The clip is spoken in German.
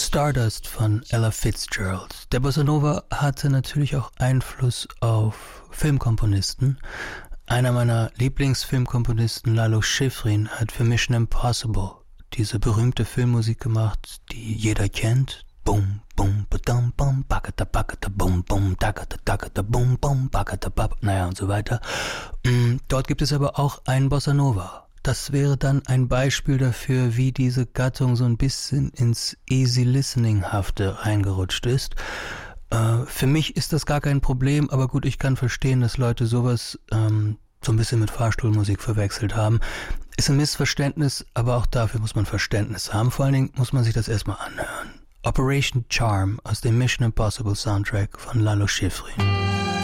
Stardust von Ella Fitzgerald. Der Bossa Nova hatte natürlich auch Einfluss auf Filmkomponisten. Einer meiner Lieblingsfilmkomponisten, Lalo Schifrin, hat für Mission Impossible diese berühmte Filmmusik gemacht, die jeder kennt. Bum, bum, badam, bum, bakata, bakata, bum, bum, takata, takata, bum, bum, bakata, bab, naja und so weiter. Dort gibt es aber auch einen Bossa Nova. Das wäre dann ein Beispiel dafür, wie diese Gattung so ein bisschen ins Easy-Listening-hafte reingerutscht ist. Für mich ist das gar kein Problem, aber gut, ich kann verstehen, dass Leute sowas so ein bisschen mit Fahrstuhlmusik verwechselt haben. Ist ein Missverständnis, aber auch dafür muss man Verständnis haben. Vor allen Dingen muss man sich das erstmal anhören. Operation Charm aus dem Mission Impossible Soundtrack von Lalo Schifrin.